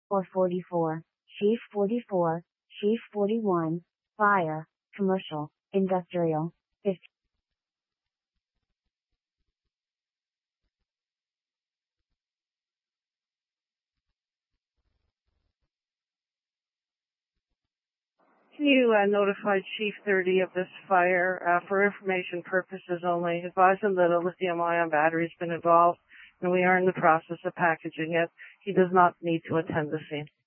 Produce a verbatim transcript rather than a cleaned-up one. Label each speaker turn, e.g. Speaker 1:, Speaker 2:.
Speaker 1: or forty-four, Chief forty-four, Chief forty-one, Fire, Commercial, Industrial, fifty.
Speaker 2: Can you uh, notify Chief thirty of this fire uh, for information purposes only? Advise him that a lithium-ion battery has been involved and we are in the process of packaging it. He does not need to attend the scene.